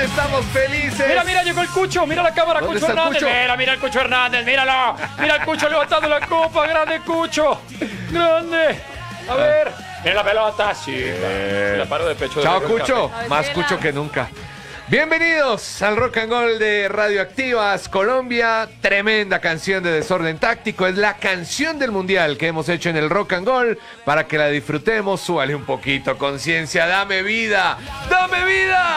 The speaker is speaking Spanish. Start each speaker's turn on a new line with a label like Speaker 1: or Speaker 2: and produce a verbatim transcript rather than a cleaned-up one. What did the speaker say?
Speaker 1: estamos felices.
Speaker 2: Mira, mira, llegó el Cucho. Mira la cámara,
Speaker 1: ¿Dónde
Speaker 2: Cucho
Speaker 1: está el
Speaker 2: Hernández.
Speaker 1: Cucho?
Speaker 2: Mira, mira el Cucho Hernández, míralo. Mira el Cucho levantando la copa. Grande Cucho. Grande. A ver. Mira la pelota. Sí.
Speaker 1: Eh.
Speaker 2: La paro de pecho.
Speaker 1: Chao,
Speaker 2: de
Speaker 1: Cucho.
Speaker 3: Ay,
Speaker 1: Más
Speaker 3: vela.
Speaker 1: Cucho que nunca. Bienvenidos al Rock and Roll de Radioactivas Colombia. Tremenda canción de Desorden Táctico. Es la canción del mundial que hemos hecho en el Rock and Roll. Para que la disfrutemos, súbale un poquito. Conciencia, dame vida. ¡Dame vida!